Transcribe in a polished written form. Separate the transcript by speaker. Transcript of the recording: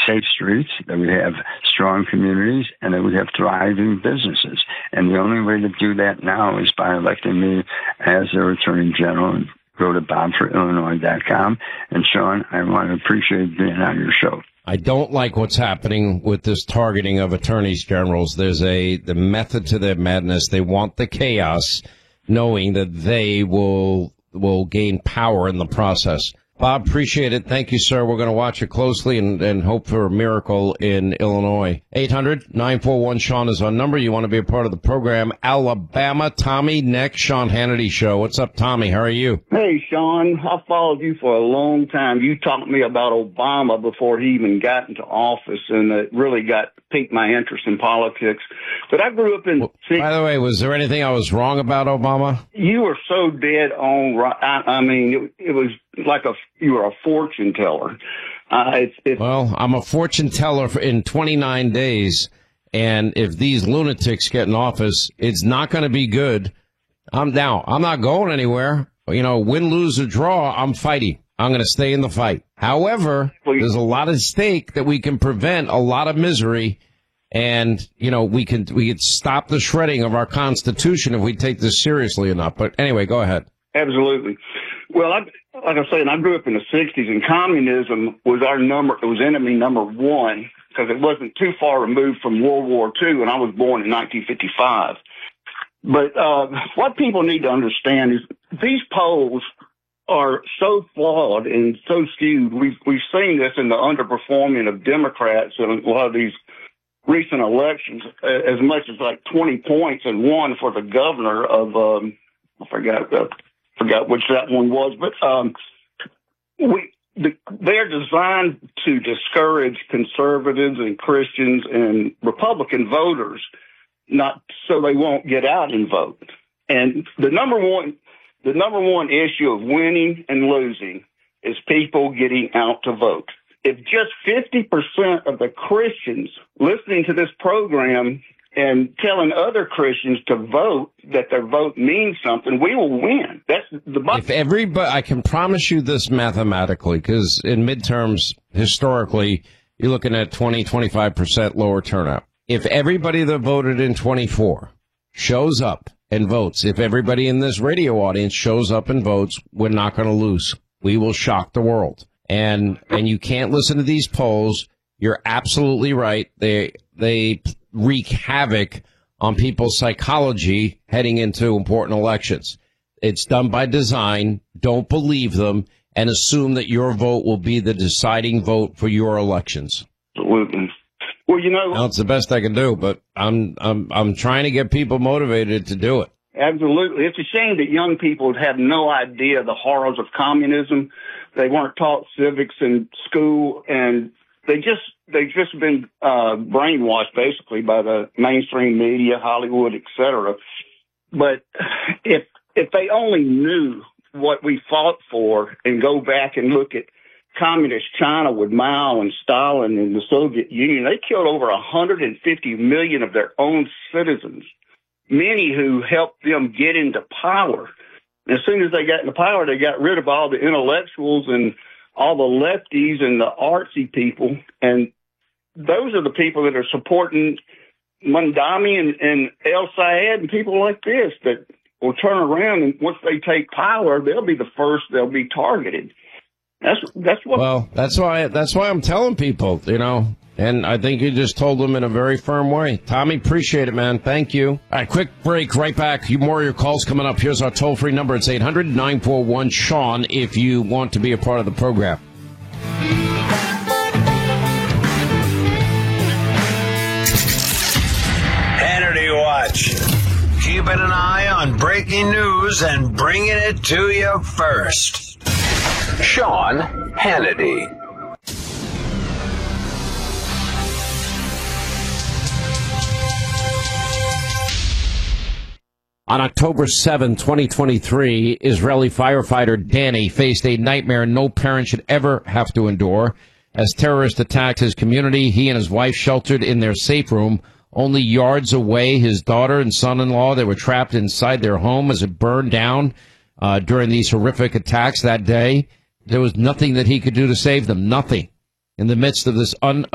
Speaker 1: safe streets, that we have strong communities, and that we have thriving businesses. And the only way to do that now is by electing me as their Attorney General. And go to bobforillinois.com. And Sean, I want to appreciate being on your show.
Speaker 2: I don't like what's happening with this targeting of attorneys generals. There's the method to their madness. They want the chaos, knowing that they will gain power in the process. Bob, appreciate it. Thank you, sir. We're going to watch it closely and hope for a miracle in Illinois. 800-941-SEAN is our number. You want to be a part of the program. Alabama, Tommy, next, Sean Hannity Show. What's up, Tommy? How are you?
Speaker 3: Hey, Sean. I followed you for a long time. You taught me about Obama before he even got into office, and it really piqued my interest in politics. But I grew up in...
Speaker 2: By the way, was there anything I was wrong about Obama?
Speaker 3: You were so dead on. I mean, it was like you were a fortune teller.
Speaker 2: Well, I'm a fortune teller in 29 days, and if these lunatics get in office, it's not going to be good. I'm not going anywhere. You know, win, lose, or draw, I'm fighting. I'm going to stay in the fight. However, there's a lot at stake that we can prevent a lot of misery, and, you know, we could stop the shredding of our Constitution if we take this seriously enough. But anyway, go ahead.
Speaker 3: Absolutely. Well, like I said, I grew up in the 60s, and communism was was enemy number one, because it wasn't too far removed from World War II, and I was born in 1955. But what people need to understand is these polls are so flawed and so skewed. We've seen this in the underperforming of Democrats in a lot of these recent elections, as much as like 20 points and one for the governor of I forgot which that one was, but they're designed to discourage conservatives and Christians and Republican voters, not so they won't get out and vote. And the number one issue of winning and losing is people getting out to vote. If just 50% of the Christians listening to this program and telling other Christians to vote, that their vote means something, we will win. That's the...
Speaker 2: If everybody, I can promise you this mathematically, because in midterms, historically, you're looking at 20-25% lower turnout. If everybody that voted in 24 shows up and votes, if everybody in this radio audience shows up and votes, we're not going to lose. We will shock the world. And you can't listen to these polls. You're absolutely right. They wreak havoc on people's psychology heading into important elections. It's done by design. Don't believe them and assume that your vote will be the deciding vote for your elections.
Speaker 3: Absolutely. Well, you know,
Speaker 2: it's the best I can do, but I'm trying to get people motivated to do it.
Speaker 3: Absolutely. It's a shame that young people have no idea the horrors of communism. They weren't taught civics in school, and they've just been brainwashed basically by the mainstream media, Hollywood, etc. But if they only knew what we fought for and go back and look at communist China with Mao and Stalin and the Soviet Union, they killed over 150 million of their own citizens, many who helped them get into power. As soon as they got into power, they got rid of all the intellectuals and all the lefties and the artsy people. And those are the people that are supporting Mondami and El Sayed and people like this that will turn around, and once they take power, they'll be the first they'll be targeted. That's what. Well,
Speaker 2: that's why I'm telling people, you know, and I think you just told them in a very firm way. Tommy, appreciate it, man. Thank you. All right, quick break, right back. More of your calls coming up. Here's our toll-free number. It's 800-941-SEAN if you want to be a part of the program.
Speaker 4: Hannity Watch. Keeping an eye on breaking news and bringing it to you first. Sean Hannity.
Speaker 2: On October 7, 2023, Israeli firefighter Danny faced a nightmare no parent should ever have to endure. As terrorists attacked his community, he and his wife sheltered in their safe room. Only yards away, his daughter and son-in-law, they were trapped inside their home as it burned down during these horrific attacks that day. There was nothing that he could do to save them, nothing. In the midst of this